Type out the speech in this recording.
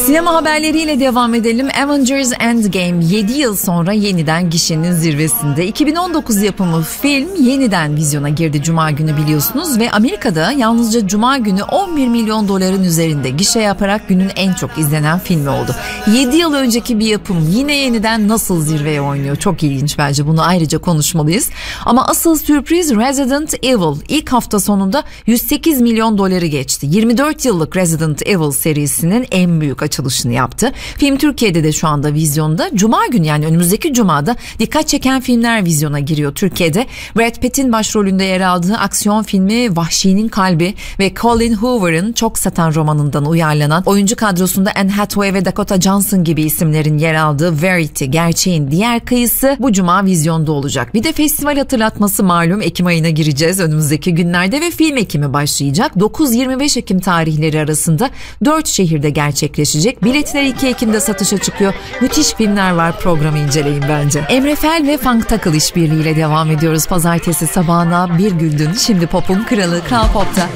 Sinema haberleriyle devam edelim. Avengers Endgame 7 yıl sonra yeniden gişenin zirvesinde. 2019 yapımı film yeniden vizyona girdi Cuma günü biliyorsunuz ve Amerika'da yalnızca Cuma günü 11 milyon doların üzerinde gişe yaparak günün en çok izlenen filmi oldu. 7 yıl önceki bir yapım yine yeniden nasıl zirveye oynuyor? Çok ilginç bence, bunu ayrıca konuşmalıyız. Ama asıl sürpriz Resident Evil ilk hafta sonunda 108 milyon doları geçti. 24 yıllık Resident Evil serisinin en büyük açılışını yaptı. Film Türkiye'de de şu anda vizyonda. Cuma günü, yani önümüzdeki Cuma'da dikkat çeken filmler vizyona giriyor Türkiye'de. Brad Pitt'in başrolünde yer aldığı aksiyon filmi Vahşi'nin Kalbi ve Colin Hoover'ın çok satan romanından uyarlanan, oyuncu kadrosunda Anne Hathaway ve Dakota Johnson gibi isimlerin yer aldığı Verity, Gerçeğin Diğer Kıyısı bu Cuma vizyonda olacak. Bir de festival hatırlatması, malum Ekim ayına gireceğiz önümüzdeki günlerde ve film ekimi başlayacak. 9-25 Ekim tarihleri arasında 4 şehirde gerçekleşecek. Biletler 2 Ekim'de satışa çıkıyor. Müthiş filmler var, programı inceleyin bence. Emre Fel ve Funk Takıl işbirliğiyle devam ediyoruz. Pazartesi sabahına bir güldün. Şimdi pop'un kralı Kral Pop'ta.